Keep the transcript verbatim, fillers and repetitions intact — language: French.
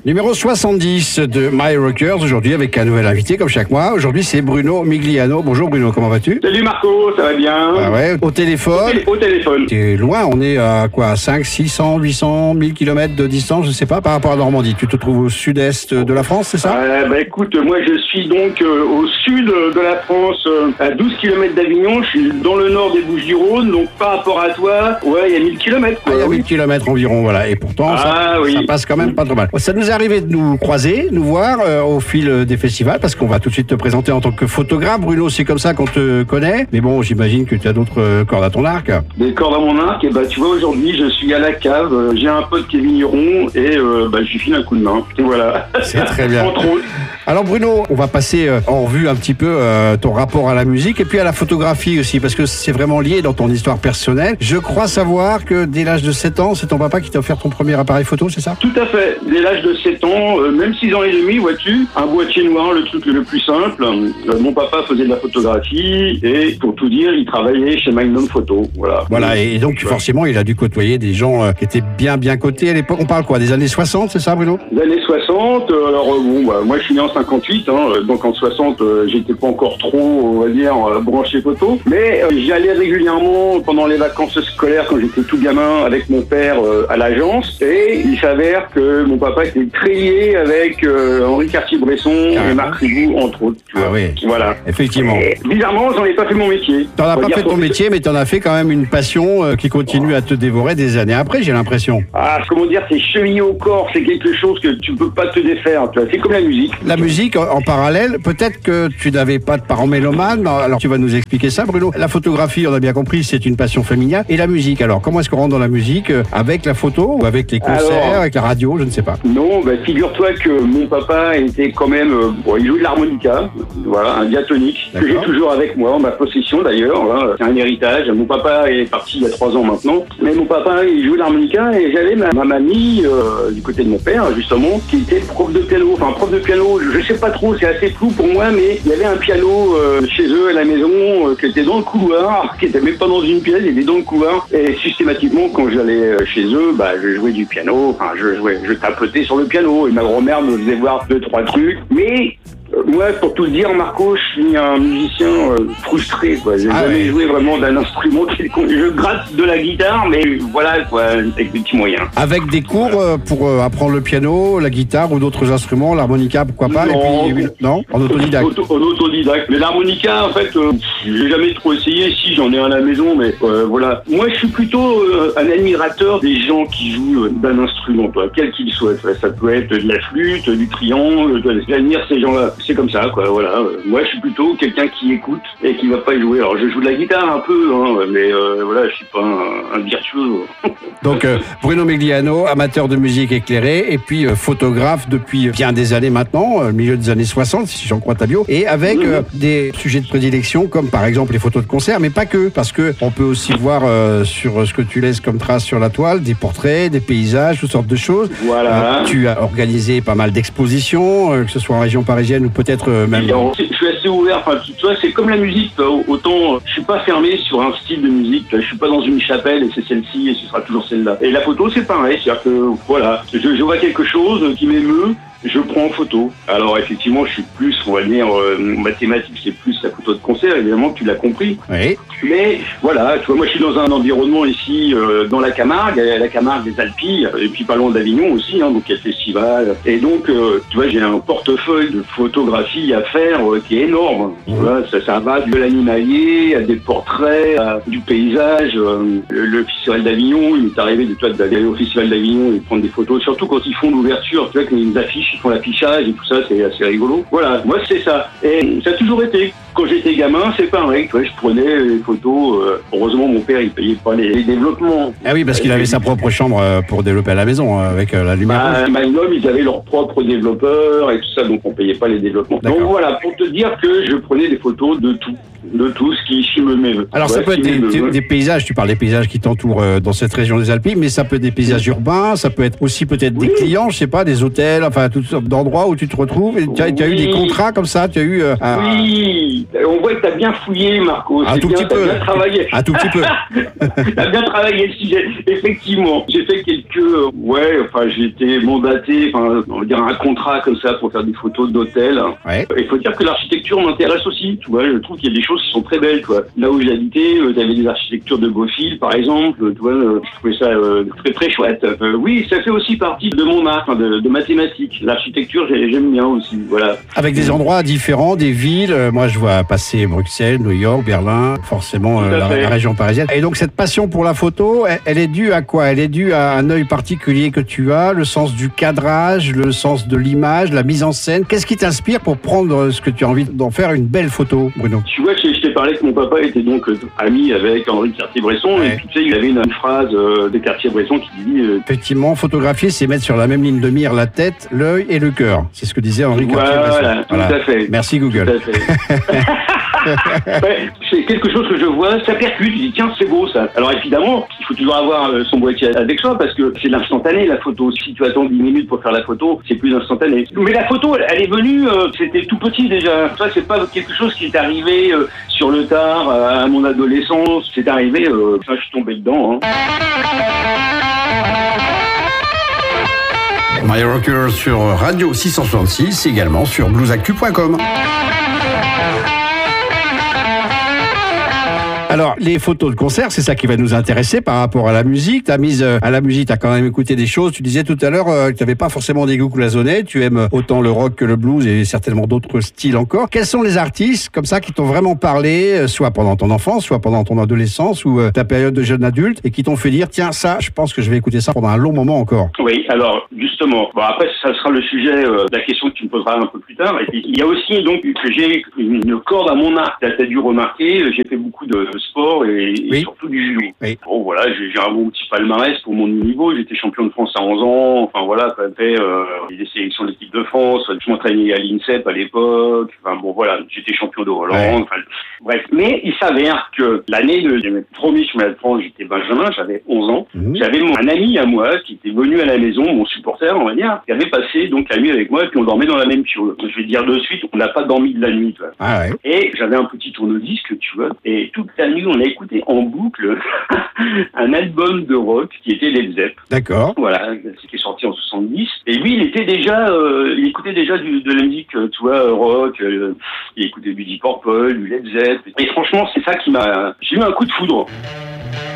Numéro soixante-dix de My Rockers, aujourd'hui avec un nouvel invité comme chaque mois. Aujourd'hui c'est Bruno Migliano. Bonjour Bruno, comment vas-tu? Salut Marco, ça va bien? Ah ouais, au téléphone. Au, té- au téléphone. T'es loin, on est à quoi, cinq, six cents, huit cents, mille kilomètres de distance, je sais pas, par rapport à Normandie. Tu te trouves au sud-est de la France, c'est ça? euh, Bah écoute, moi je suis donc euh, au sud de la France, euh, à douze kilomètres d'Avignon. Je suis dans le nord des Bouches-du-Rhône, donc par rapport à toi, ouais, il y a mille kilomètres. Ah, il y a mille kilomètres environ, voilà. Et pourtant, Ah, ça, oui. ça passe quand même pas trop mal. Ça nous est arrivé de nous croiser, nous voir euh, au fil des festivals, parce qu'on va tout de suite te présenter en tant que photographe. Bruno, c'est comme ça qu'on te connaît. Mais bon, j'imagine que tu as d'autres euh, cordes à ton arc. Des cordes à mon arc, et bah tu vois, aujourd'hui je suis à la cave, euh, j'ai un pote qui est vigneron, et euh, bah je lui file un coup de main. Et voilà. C'est très bien. Entre autres. Alors Bruno, on va passer euh, en revue un petit peu euh, ton rapport à la musique et puis à la photographie aussi, parce que c'est vraiment lié dans ton histoire personnelle. Je crois savoir que dès l'âge de sept ans, c'est ton papa qui t'a offert ton premier appareil photo, c'est ça? Tout à fait. Dès l'âge de sept ans, euh, même six ans et demi, vois-tu, un boîtier noir, le truc le plus simple. Euh, mon papa faisait de la photographie et pour tout dire, il travaillait chez Magnum Photo. Voilà. Voilà, et donc forcément, il a dû côtoyer des gens euh, qui étaient bien bien cotés à l'époque. On parle quoi, des années soixante, c'est ça Bruno? Les années soixante, euh, alors euh, bon, bah, moi je suis né en cinquante-huit, hein, donc en soixante, euh, j'étais pas encore trop, on va dire, euh, branché photo, mais euh, j'y allais régulièrement pendant les vacances scolaires quand j'étais tout gamin avec mon père euh, à l'agence, et il s'avère que mon papa était très lié avec euh, Henri Cartier-Bresson et Marc Ribou, entre autres. Tu Ah vois. oui, Voilà. effectivement. Et, bizarrement, j'en ai pas fait mon métier. T'en as On va pas dire fait ton pour- métier, mais t'en as fait quand même une passion euh, qui continue à te dévorer des années après, j'ai l'impression. Ah, comment dire, c'est chevillé au corps, c'est quelque chose que tu peux pas te défaire, tu vois, c'est comme la musique. La musique, en, en parallèle, peut-être que tu n'avais pas de parents mélomanes, alors tu vas nous expliquer ça Bruno. La photographie, on a bien compris, c'est une passion familiale. Et la musique, alors comment est-ce qu'on rentre dans la musique? euh, Avec la photo ou avec les concerts, Alors, avec la radio, je ne sais pas. Non, bah, figure-toi que mon papa était quand même, euh, bon, il jouait de l'harmonica, voilà, un diatonique, que j'ai D'accord. toujours avec moi, en ma possession d'ailleurs, voilà, c'est un héritage. Mon papa est parti il y a trois ans maintenant, mais mon papa, il jouait de l'harmonica et j'avais ma, ma mamie, euh, du côté de mon père, justement, qui était prof de piano, enfin prof de piano, je sais pas trop, c'est assez flou pour moi, mais il y avait un piano euh, chez eux à la maison, euh, qui était dans le couloir, qui était même pas dans une pièce, il était dans le couloir, et systématiquement, quand j'allais euh, chez eux, bah, je jouais du piano, enfin, je jouais, je tapotais sur le piano, et ma grand-mère me faisait voir deux, trois trucs, mais euh, moi, pour tout dire, Marco, je suis un musicien euh, frustré, quoi. J'ai Ah jamais ouais. joué vraiment d'un instrument quelconque. Je gratte de la guitare, mais voilà, quoi, avec des petits moyens. Avec des cours euh, pour euh, apprendre le piano, la guitare ou d'autres instruments, l'harmonica, pourquoi pas? Non. Et puis, non, en autodidacte. Auto- en autodidacte. Mais l'harmonica, en fait, euh, j'ai jamais trop essayé. Si, j'en ai un à la maison, mais euh, voilà. Moi, je suis plutôt euh, un admirateur des gens qui jouent euh, d'un instrument, quoi, quel qu'il soit. Ça, ça peut être de la flûte, du triangle. de- J'admire ces gens-là. C'est comme ça, quoi. Voilà. Euh, Moi, je suis plutôt quelqu'un qui écoute et qui va pas y jouer. Alors, je joue de la guitare un peu, hein, mais euh, voilà, je suis pas un, un virtuose. Donc euh, Bruno Migliano, amateur de musique éclairée et puis euh, photographe depuis bien des années maintenant, euh, milieu des années soixante si j'en crois ta bio, et avec euh, des sujets de prédilection comme par exemple les photos de concert, mais pas que, parce que on peut aussi voir euh, sur ce que tu laisses comme trace sur la toile des portraits, des paysages, toutes sortes de choses. Voilà. Euh, tu as organisé pas mal d'expositions, euh, que ce soit en région parisienne ou peut-être euh, même... Alors, je suis assez ouvert, enfin, tu tu vois, c'est comme la musique, toi. Autant euh, je suis pas fermé sur un style de musique, je suis pas dans une chapelle et c'est celle-ci et ce sera toujours celle-là. Et la photo, c'est pareil, c'est-à-dire que, voilà, je, je vois quelque chose qui m'émeut, je prends en photo. Alors effectivement, je suis plus, on va dire, euh, ma thématique, c'est plus la photo de concert, évidemment, tu l'as compris. Oui. Mais voilà, tu vois, moi je suis dans un environnement ici, euh, dans la Camargue, la Camargue des Alpilles, et puis pas loin d'Avignon aussi, hein, donc il y a le festival. Et donc, euh, tu vois, j'ai un portefeuille de photographies à faire euh, qui est énorme. Tu vois, ça, ça va de l'animalier à des portraits, à du paysage. Euh, le, le festival d'Avignon, il m'est arrivé de toi d'aller au festival d'Avignon et de prendre des photos, surtout quand ils font l'ouverture, tu vois, quand ils affichent, ils font l'affichage et tout ça, c'est assez rigolo. Voilà, moi c'est ça. Et ça a toujours été. Quand j'étais gamin, c'est pareil, tu vois, je prenais les photos. Euh, heureusement, mon père, il payait pas les, les développements. Ah oui, parce qu'il avait sa propre chambre euh, pour développer à la maison euh, avec euh, la lumière. Bah, Magnum, ils avaient leurs propres développeurs et tout ça, donc on payait pas les développements. Donc D'accord. voilà, pour te dire que je prenais des photos de tout. de tout ce qui, qui me m'émeut. Alors ouais, ça peut être des, des, des paysages, tu parles des paysages qui t'entourent euh, dans cette région des Alpes, mais ça peut être des paysages urbains, ça peut être aussi peut-être oui. des clients, je sais pas, des hôtels, enfin toutes sortes d'endroits où tu te retrouves. Et tu as, oui. tu as eu des contrats comme ça, tu as eu... Euh, un... Oui, on voit que tu as bien fouillé, Marco. Un tout bien, petit peu. Bien travaillé. Un tout petit peu. Tu as bien travaillé le sujet. Effectivement, j'ai fait quelques... Euh, ouais, enfin j'ai été mandaté, enfin on va dire un contrat comme ça pour faire des photos d'hôtels. Ouais. Il faut dire que l'architecture m'intéresse aussi, tu vois, je trouve qu'il y a des choses qui sont très belles, quoi. Là où j'habitais, euh, t'avais des architectures de Beaufil, par exemple, tu vois, euh, je trouvais ça euh, très très chouette. Euh, oui, ça fait aussi partie de mon art, hein, de, de mathématiques. L'architecture, j'aime bien aussi, voilà. Avec des endroits différents, des villes, euh, moi je vois passer Bruxelles, New York, Berlin, forcément euh, la, la région parisienne. Et donc cette passion pour la photo, elle, elle est due à quoi? Elle est due à un œil particulier que tu as, le sens du cadrage, le sens de l'image, la mise en scène. Qu'est-ce qui t'inspire pour prendre ce que tu as envie d'en faire une belle photo, Bruno? Tu vois, je, je t'ai parlé que mon papa était donc euh, ami avec Henri Cartier-Bresson, ouais. Et puis tu sais, il avait une, une phrase euh, de Cartier-Bresson qui dit... Euh, Effectivement, photographier, c'est mettre sur la même ligne de mire la tête, l'œil et le cœur. C'est ce que disait Henri voilà, Cartier-Bresson. Voilà, tout à fait. Merci Google. Tout à fait. Ouais, c'est quelque chose que je vois, ça percute, je dis tiens c'est beau ça. Alors évidemment, il faut toujours avoir son boîtier avec soi parce que c'est l'instantané la photo. Si tu attends dix minutes pour faire la photo, c'est plus instantané. Mais la photo, elle est venue, euh, c'était tout petit déjà. Ça c'est pas quelque chose qui est arrivé euh, sur le tard euh, à mon adolescence. C'est arrivé, euh, ça, je suis tombé dedans. Hein. My Rocker sur Radio six cent soixante-six, également sur blues actu point com. Alors, les photos de concert, c'est ça qui va nous intéresser par rapport à la musique. T'as mise à la musique, t'as quand même écouté des choses. Tu disais tout à l'heure euh, que t'avais pas forcément des goûts cloisonnés. Tu aimes autant le rock que le blues et certainement d'autres styles encore. Quels sont les artistes comme ça qui t'ont vraiment parlé, soit pendant ton enfance, soit pendant ton adolescence ou euh, ta période de jeune adulte, et qui t'ont fait dire tiens ça, je pense que je vais écouter ça pendant un long moment encore. Oui, alors justement, bon après ça sera le sujet euh, de la question que tu me poseras un peu plus tard. Et puis il y a aussi donc que j'ai une corde à mon arc. T'as dû remarquer, j'ai fait beaucoup de sport et, et oui. surtout du judo. Oui. Bon voilà, j'ai, j'ai un bon petit palmarès pour mon niveau. J'étais champion de France à onze ans. Enfin voilà, j'ai fait euh, des sélections de l'équipe de France. Je m'entraînais à l'INSEP à l'époque. Enfin bon voilà, j'étais champion de Hollande. Ouais. Enfin, bref, mais il s'avère que l'année de mes premiers championnats de France, j'étais benjamin, j'avais onze ans. Mmh. J'avais mon, un ami à moi qui était venu à la maison, mon supporter on va dire, qui avait passé donc la nuit avec moi et puis on dormait dans la même piole. Je vais te dire de suite, on n'a pas dormi de la nuit. Tu vois. Ah ouais. Et j'avais un petit tourne-disque, tu vois, et toute la nuit on a écouté en boucle un album de rock qui était Led Zepp. D'accord. Voilà, qui est sorti en soixante-dix. Et lui, il était déjà, euh, il écoutait déjà du, de la musique, tu vois, rock. Euh, il écoutait du Deep Purple, du Led Zepp. Et franchement, c'est ça qui m'a, j'ai eu un coup de foudre.